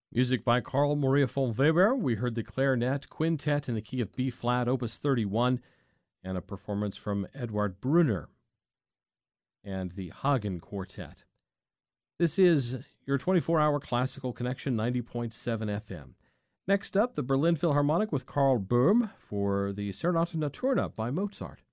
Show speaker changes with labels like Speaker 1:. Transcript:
Speaker 1: Music by Carl Maria von Weber. We heard the Clarinet Quintet in the key of B-flat, Opus 31, and a performance from Eduard Brunner and the Hagen Quartet. This is your 24-hour classical connection, 90.7 FM. Next up, the Berlin Philharmonic with Karl Böhm for the Serenata Notturna by Mozart.